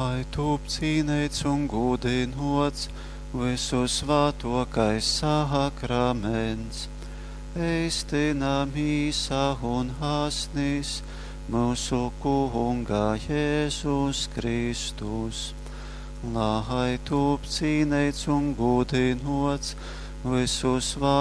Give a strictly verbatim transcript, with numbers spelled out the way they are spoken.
lai top cīnīts un godinots visu svētokais sakraments, eistina mīsa un asnis mūsu Kunga Jēzus Kristus, lai top cīnīts un godinots visu svētokais